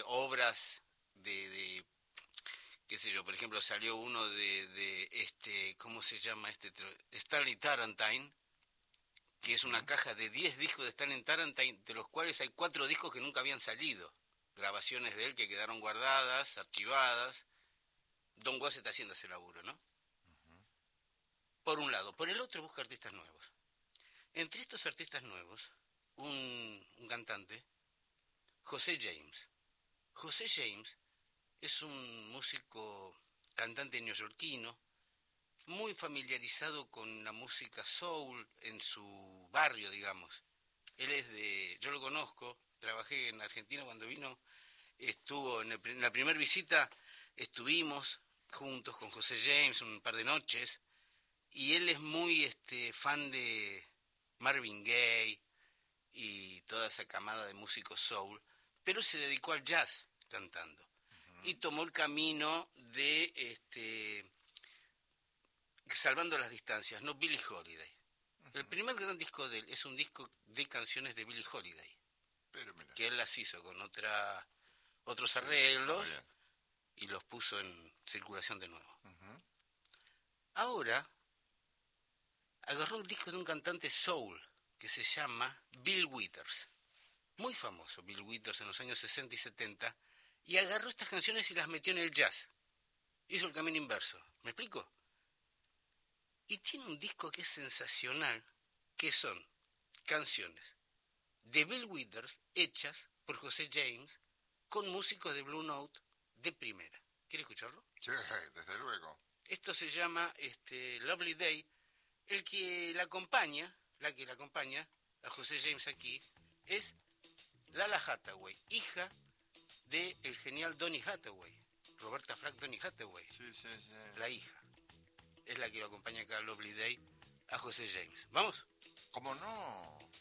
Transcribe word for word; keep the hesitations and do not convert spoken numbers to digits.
obras de, de, qué sé yo, por ejemplo, salió uno de, de este, ¿cómo se llama este? Stanley Tarantine, que es una caja de diez discos de Stanley Tarantine, de los cuales hay cuatro discos que nunca habían salido, grabaciones de él que quedaron guardadas, archivadas. Don Was está haciendo ese laburo, ¿no? Uh-huh. Por un lado. Por el otro busca artistas nuevos. Entre estos artistas nuevos, un, un cantante, José James. José James es un músico, cantante neoyorquino, muy familiarizado con la música soul en su barrio, digamos. Él es de, yo lo conozco, trabajé en Argentina cuando vino, estuvo en, el, en la primera visita, estuvimos juntos con José James un par de noches, y él es muy este, fan de Marvin Gaye y toda esa camada de músicos soul, pero se dedicó al jazz cantando. Uh-huh. Y tomó el camino de, este, salvando las distancias, no Billie Holiday. Uh-huh. El primer gran disco de él es un disco de canciones de Billie Holiday, pero mira, que él las hizo con otra, otros arreglos, oh, y los puso en circulación de nuevo. Uh-huh. Ahora agarró un disco de un cantante soul que se llama Bill Withers, muy famoso Bill Withers en los años sesenta y setenta, y agarró estas canciones y las metió en el jazz. Hizo el camino inverso, ¿me explico? Y tiene un disco que es sensacional, que son canciones de Bill Withers hechas por José James con músicos de Blue Note de primera. ¿Quiere escucharlo? Sí, desde luego. Esto se llama este, Lovely Day. El que la acompaña, la que la acompaña a José James aquí, es Lala Hathaway, hija del genial Donny Hathaway, Roberta Flack Donny Hathaway. Sí, sí, sí. La hija. Es la que lo acompaña acá a Lovely Day a José James. ¿Vamos? ¿Cómo no?